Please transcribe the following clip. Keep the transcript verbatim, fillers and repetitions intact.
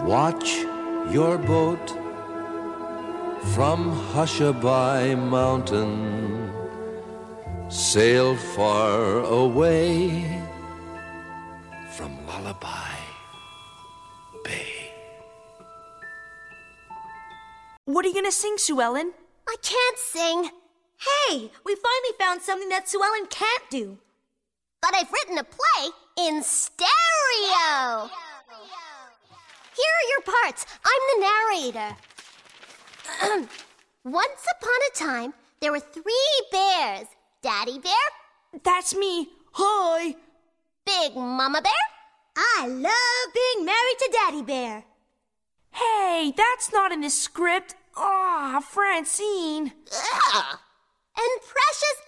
Watch your boat from Hushabye Mountain sail far away from Lullaby Bay. What are you gonna sing, Sue Ellen? I can't sing. Hey, we finally found something that Sue Ellen can't do. But I've written a play in stereo. Here are your parts. I'm the narrator. Once upon a time, there were three bears. Daddy Bear. That's me. Hi. Big Mama Bear. I love being married to Daddy Bear. Hey, that's not in the script. Ah, Francine. Ugh. And Precious